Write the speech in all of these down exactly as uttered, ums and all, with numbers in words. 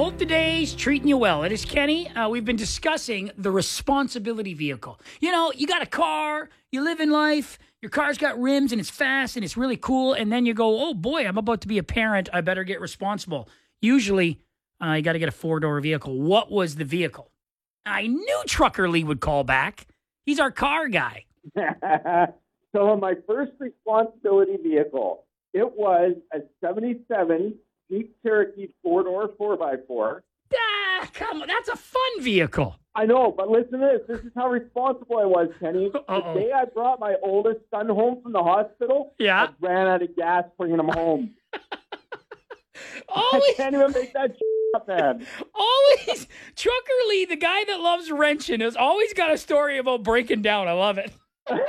Hope today's treating you well. It is Kenny. Uh, we've been discussing the responsibility vehicle. You know, you got a car, you live in life, your car's got rims and it's fast and it's really cool. And then you go, oh boy, I'm about to be a parent. I better get responsible. Usually, uh, you got to get a four-door vehicle. What was the vehicle? I knew Trucker Lee would call back. He's our car guy. So my first responsibility vehicle, it was a seventy-seven Jeep Cherokee four-door four by four. Ah, come on. That's a fun vehicle. I know, but listen to this. This is how responsible I was, Kenny. Uh-oh. The day I brought my oldest son home from the hospital, Yeah. I ran out of gas bringing him home. Always, I can't even make that up, man. always, Trucker Lee, the guy that loves wrenching, has always got a story about breaking down. I love it.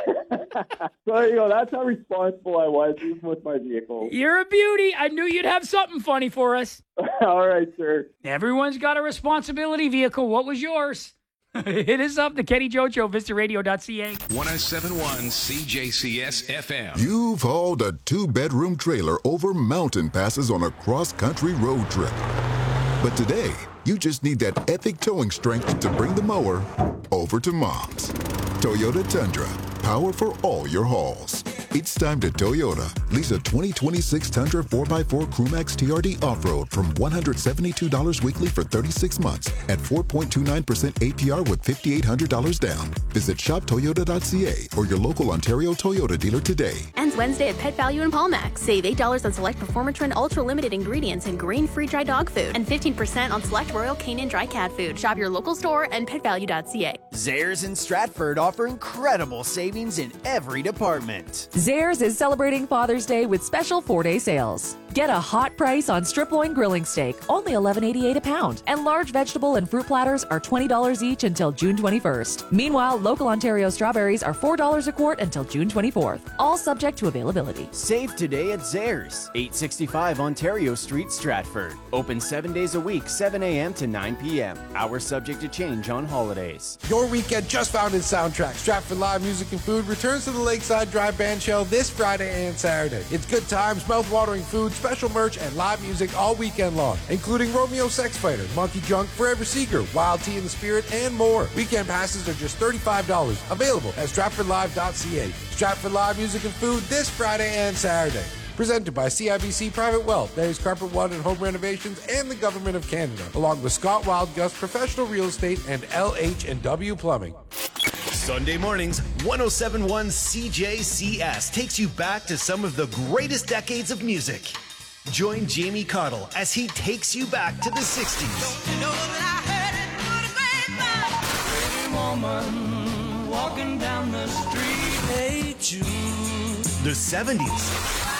So there you go. That's how responsible I was, even with my vehicle. You're a beauty. I knew you'd have something funny for us. All right, sir. Everyone's got a responsibility vehicle. What was yours? Hit us up, the Kenny Joe Show, vista radio dot c a. one oh seven point one C J C S F M. You've hauled a two-bedroom trailer over mountain passes on a cross-country road trip. But today, you just need that epic towing strength to bring the mower over to Mom's. Toyota Tundra, power for all your hauls. It's time to Toyota. Lease a twenty twenty-six Tundra four by four Crewmax T R D Off-Road from one hundred seventy-two dollars weekly for thirty-six months at four point two nine percent A P R with five thousand eight hundred dollars down. Visit shop toyota dot c a or your local Ontario Toyota dealer today. Ends Wednesday at Pet Value and Palmax. Save eight dollars on select Performatrin Ultra Limited ingredients and grain-free dry dog food and fifteen percent on select Royal Canin dry cat food. Shop your local store and pet value dot c a. Zehrs in Stratford offer incredible savings in every department. Zehrs is celebrating Father's Day with special four-day sales. Get a hot price on strip loin grilling steak, only eleven eighty-eight a pound, and large vegetable and fruit platters are twenty dollars each until June twenty-first. Meanwhile, local Ontario strawberries are four dollars a quart until June twenty-fourth, all subject to availability. Save today at Zehrs, eight sixty-five Ontario Street, Stratford. Open seven days a week, seven a.m. to nine p.m. Hours subject to change on holidays. Your weekend just found in Soundtrack. Stratford Live Music and Food returns to the Lakeside Drive Band Shell this Friday and Saturday. It's good times, mouth-watering food, special merch, and live music all weekend long, including Romeo Sex Fighter, Monkey Junk, Forever Seeker, Wild Tea in the Spirit, and more. Weekend passes are just thirty-five dollars. Available at stratford live dot c a. Stratford Live Music and Food this Friday and Saturday. Presented by C I B C Private Wealth, Barry's Carpet One and Home Renovations, and the Government of Canada, along with Scott Wildgus Professional Real Estate and L H and W Plumbing. Sunday mornings, one oh seven point one C J C S takes you back to some of the greatest decades of music. Join Jamie Cottle as he takes you back to the sixties. Don't you know that I heard it through the grapevine? Pretty woman walking down the street. Hey, Jude. The seventies.